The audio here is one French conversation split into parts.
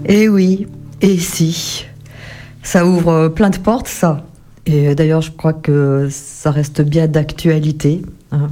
Eh oui, et si. Ça ouvre plein de portes, ça. Et d'ailleurs, je crois que ça reste bien d'actualité. Hein.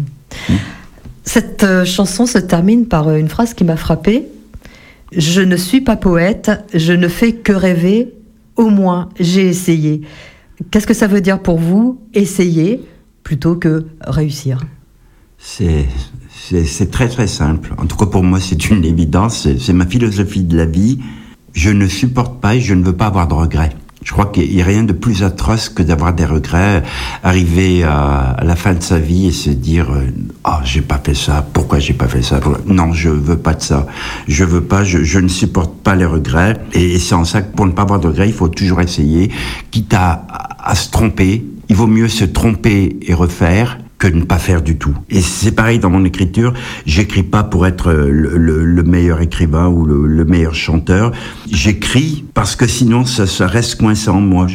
Cette chanson se termine par une phrase qui m'a frappée. « Je ne suis pas poète, je ne fais que rêver, au moins j'ai essayé. » Qu'est-ce que ça veut dire pour vous, essayer, plutôt que réussir ? C'est très très simple. En tout cas pour moi c'est une évidence, c'est ma philosophie de la vie. Je ne supporte pas et je ne veux pas avoir de regrets. Je crois qu'il n'y a rien de plus atroce que d'avoir des regrets, arriver à la fin de sa vie et se dire j'ai pas fait ça, pourquoi j'ai pas fait ça ? Non, je veux pas de ça. Je veux pas, je ne supporte pas les regrets. Et c'est en ça que pour ne pas avoir de regrets, il faut toujours essayer, quitte à se tromper. Il vaut mieux se tromper et refaire que de ne pas faire du tout. Et c'est pareil dans mon écriture, j'écris pas pour être le meilleur écrivain ou le meilleur chanteur. J'écris parce que sinon ça reste coincé en moi.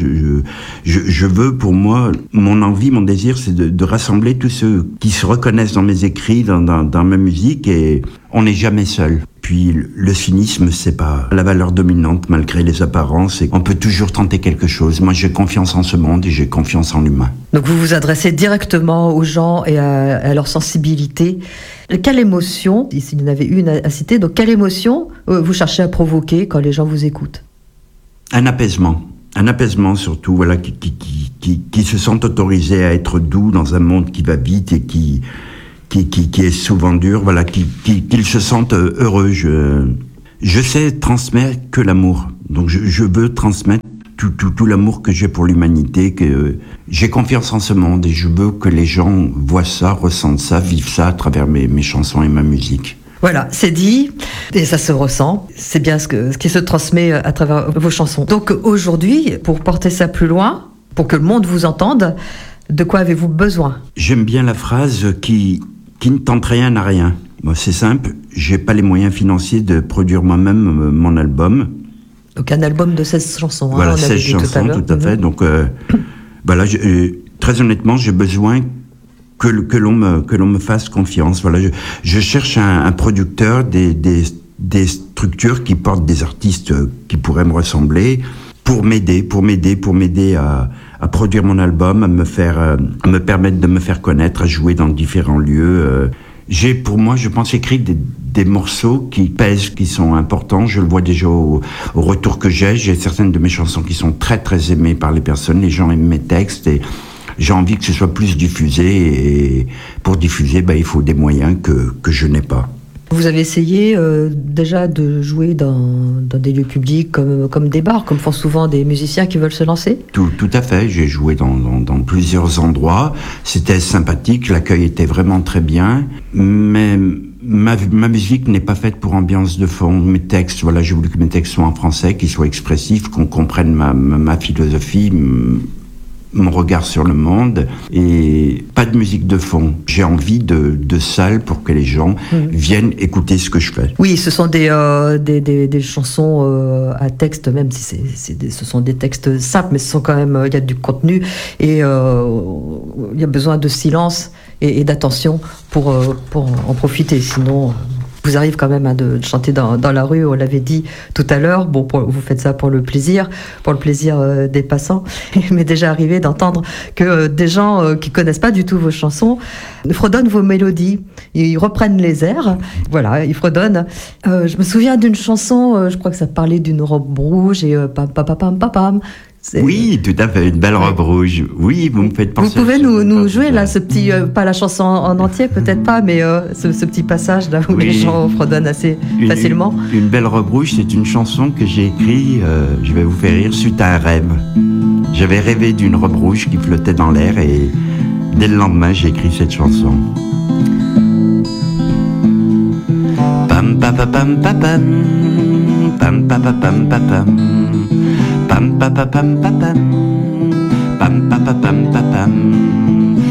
Je veux, pour moi, mon envie, mon désir, c'est de rassembler tous ceux qui se reconnaissent dans mes écrits, dans ma musique, et on n'est jamais seul. Puis le cynisme, c'est pas la valeur dominante malgré les apparences, et on peut toujours tenter quelque chose. Moi, j'ai confiance en ce monde et j'ai confiance en l'humain. Donc vous vous adressez directement aux gens et à leur sensibilité. Quelle émotion, s'il y en avait une à citer, donc quelle émotion vous cherchez à provoquer quand les gens vous écoutent ? Un apaisement surtout, voilà, qui se sentent autorisés à être doux dans un monde qui va vite et qui est souvent dur, voilà, qu'ils se sentent heureux. Je sais transmettre que l'amour. Donc je veux transmettre tout l'amour que j'ai pour l'humanité, que j'ai confiance en ce monde et je veux que les gens voient ça, ressentent ça, vivent ça à travers mes chansons et ma musique. Voilà, c'est dit, et ça se ressent. C'est bien ce qui se transmet à travers vos chansons. Donc aujourd'hui, pour porter ça plus loin, pour que le monde vous entende, de quoi avez-vous besoin ? J'aime bien la phrase qui ne tente rien n'a rien. Bon, c'est simple, j'ai pas les moyens financiers de produire moi-même mon album. Donc un album de 16 chansons. Voilà, 16 chansons, tout à fait. Donc voilà, très honnêtement, j'ai besoin que l'on me fasse confiance. Voilà, je cherche un producteur, des structures qui portent des artistes qui pourraient me ressembler pour m'aider à produire mon album, à me permettre de me faire connaître, à jouer dans différents lieux. J'ai, pour moi, je pense, écrit des morceaux qui pèsent, qui sont importants. Je le vois déjà au retour que j'ai. J'ai certaines de mes chansons qui sont très très aimées par les personnes. Les gens aiment mes textes et j'ai envie que ce soit plus diffusé. Et pour diffuser, il faut des moyens que je n'ai pas. Vous avez essayé déjà de jouer dans des lieux publics comme des bars, comme font souvent des musiciens qui veulent se lancer ? Tout à fait, j'ai joué dans plusieurs endroits, c'était sympathique, l'accueil était vraiment très bien, mais ma musique n'est pas faite pour ambiance de fond. Mes textes, voilà, j'ai voulu que mes textes soient en français, qu'ils soient expressifs, qu'on comprenne ma philosophie, mon regard sur le monde, et pas de musique de fond. J'ai envie de salles pour que les gens viennent écouter ce que je fais. Oui, ce sont des chansons à texte, même si ce sont des textes simples, mais ce sont quand même, il y a du contenu et il y a besoin de silence et d'attention pour en profiter. Sinon, vous arrive quand même de chanter dans la rue, on l'avait dit tout à l'heure. Bon, vous faites ça pour le plaisir des passants. Il m'est déjà arrivé d'entendre que des gens qui connaissent pas du tout vos chansons fredonnent vos mélodies. Ils reprennent les airs. Voilà, ils fredonnent. Je me souviens d'une chanson, je crois que ça parlait d'une robe rouge et pam pam pam pam pam pam. Oui, tout à fait, une belle robe rouge. Oui, vous me faites penser. Vous pouvez nous jouer là ce petit, pas la chanson en entier, peut-être pas, mais ce petit passage là où les gens fredonnent assez facilement. Une belle robe rouge, c'est une chanson que j'ai écrite, je vais vous faire rire, suite à un rêve. J'avais rêvé d'une robe rouge qui flottait dans l'air et dès le lendemain, j'ai écrit cette chanson. Pam pam pam pam pam pam pam pam pam pam. Pam pam pam pam pam pam pam pam pam pam.